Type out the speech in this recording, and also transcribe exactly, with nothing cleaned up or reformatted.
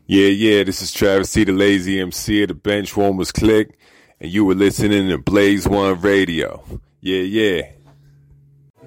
Yeah, yeah, this is Travis T, the Lazy M C of the Benchwarmers Click, and you were listening to Blaze One Radio. Yeah, yeah.